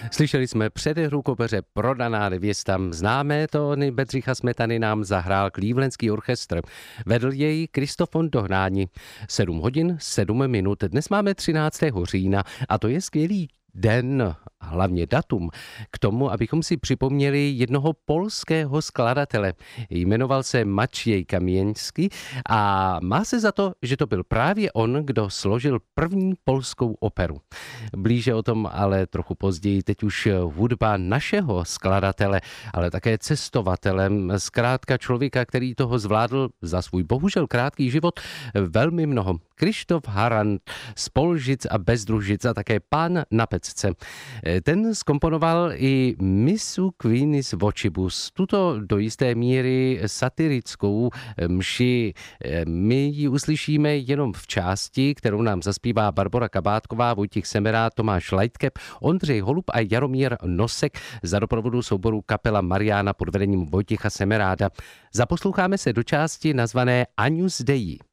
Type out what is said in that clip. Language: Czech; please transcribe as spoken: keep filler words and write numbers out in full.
Slyšeli jsme předehru k opeře Prodaná nevěsta. Známé tóny Bedřicha Smetany nám zahrál Clevelandský orchestr. Vedl jej Kristofon Dohnání. sedm hodin, sedm minut. Dnes máme třináctého října a to je skvělý den, hlavně datum, k tomu, abychom si připomněli jednoho polského skladatele. Jmenoval se Maciej Kamieński a má se za to, že to byl právě on, kdo složil první polskou operu. Blíže o tom ale trochu později, teď už hudba našeho skladatele, ale také cestovatele, zkrátka člověka, který toho zvládl za svůj bohužel krátký život velmi mnoho. Krištof Harant z Polžic a Bezdružic a také Pán na pecce. Ten zkomponoval i Misu Quinis Vocibus, tuto do jisté míry satirickou mši. My ji uslyšíme jenom v části, kterou nám zaspívá Barbora Kabátková, Vojtěch Semerád, Tomáš Leitkep, Ondřej Holub a Jaromír Nosek za doprovodu souboru Kapela Mariána pod vedením Vojtěcha Semeráda. Zaposloucháme se do části nazvané Agnus Dei.